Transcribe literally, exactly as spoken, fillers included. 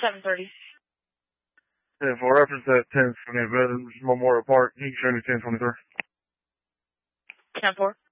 seven thirty. Yeah, for reference at ten twenty Veterans Memorial Park, you can show me ten twenty-three. ten four.